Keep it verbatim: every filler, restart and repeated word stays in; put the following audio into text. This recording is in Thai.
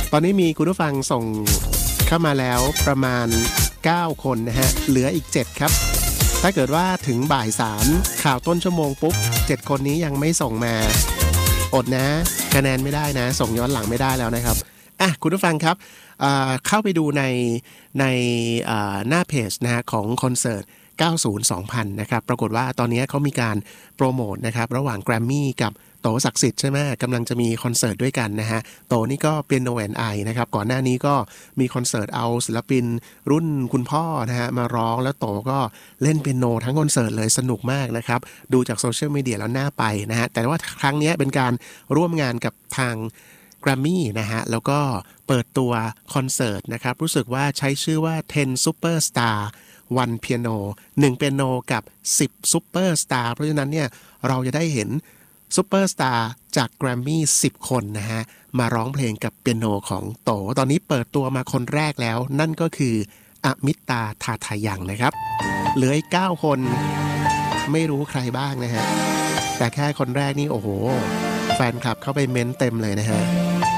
ตอนนี้มีคุณผู้ฟังส่งเข้ามาแล้วประมาณเก้าคนนะฮะเหลืออีกเจ็ดครับถ้าเกิดว่าถึงบ่ายสามข่าวต้นชั่วโมงปุ๊บเจ็ดคนนี้ยังไม่ส่งมาอดนะคะแนนไม่ได้นะส่งย้อนหลังไม่ได้แล้วนะครับอ่ะคุณผู้ฟังครับเข้าไปดูในในหน้าเพจนะฮะของคอนเสิร์ตเก้าสิบ สองพันนะครับปรากฏว่าตอนนี้เขามีการโปรโมทนะครับระหว่างแกรมมี่กับโตศักดิ์สิทธิ์ใช่ไหมกำลังจะมีคอนเสิร์ตด้วยกันนะฮะโตนี่ก็เปียโนแอนด์ไอนะครับก่อนหน้านี้ก็มีคอนเสิร์ตเอาศิลปินรุ่นคุณพ่อนะฮะมาร้องแล้วโตก็เล่นเปียโนทั้งคอนเสิร์ตเลยสนุกมากนะครับดูจากโซเชียลมีเดียแล้วน่าไปนะฮะแต่ว่าครั้งนี้เป็นการร่วมงานกับทางแกรมมี่นะฮะแล้วก็เปิดตัวคอนเสิร์ตนะครับรู้สึกว่าใช้ชื่อว่าสิบ Superstar วันเปียโนหนึ่งเปียโนกับสิบ Superstar เพราะฉะนั้นเนี่ยเราจะได้เห็นซุปเปอร์สตาร์จากแกรมมี่สิบคนนะฮะมาร้องเพลงกับเปียโนของโตตอนนี้เปิดตัวมาคนแรกแล้วนั่นก็คืออมิตาทาทายังนะครับเหลืออีกเก้าคนไม่รู้ใครบ้างนะฮะแต่แค่คนแรกนี่โอ้โหแฟนคลับเข้าไปเม้นเต็มเลยนะฮะ